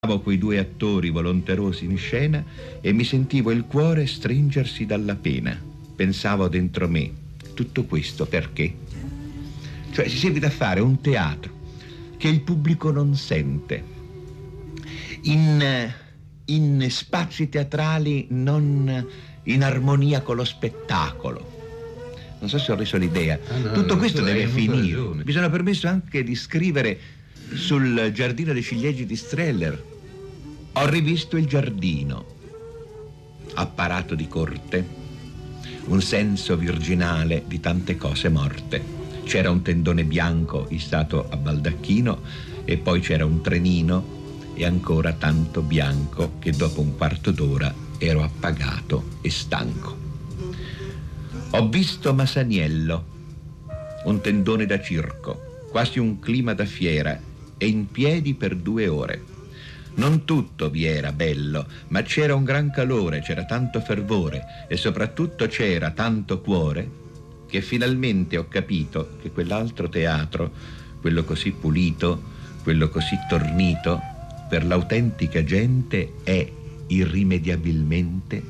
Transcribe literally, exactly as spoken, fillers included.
Quei due attori volonterosi in scena e mi sentivo il cuore stringersi dalla pena. Pensavo dentro me, tutto questo perché? Cioè si seguita a fare un teatro che il pubblico non sente, in, in spazi teatrali non in armonia con lo spettacolo. Non so se ho reso l'idea. Ah, no, tutto no, questo deve finire. ragione. Bisogna permesso anche di scrivere sul Giardino dei ciliegi di Streller. Ho rivisto il giardino, apparato di corte, un senso virginale di tante cose morte. C'era un tendone bianco issato a baldacchino e poi c'era un trenino e ancora tanto bianco che dopo un quarto d'ora ero appagato e stanco. Ho visto Masaniello, un tendone da circo, quasi un clima da fiera e in piedi per due ore. Non tutto vi era bello, ma c'era un gran calore, c'era tanto fervore e soprattutto c'era tanto cuore che finalmente ho capito che quell'altro teatro, quello così pulito, quello così tornito, per l'autentica gente è irrimediabilmente